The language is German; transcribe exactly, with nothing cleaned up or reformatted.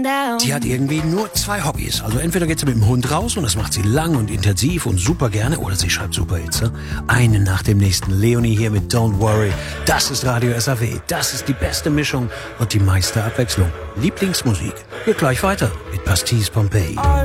Die hat irgendwie nur zwei Hobbys. Also entweder geht sie mit dem Hund raus und das macht sie lang und intensiv und super gerne, oder sie schreibt Superhits. Ne? Einen nach dem nächsten. Leonie hier mit Don't Worry. Das ist Radio S A W. Das ist die beste Mischung und die meiste Abwechslung. Lieblingsmusik. Geht gleich weiter mit Pastis Pompeii.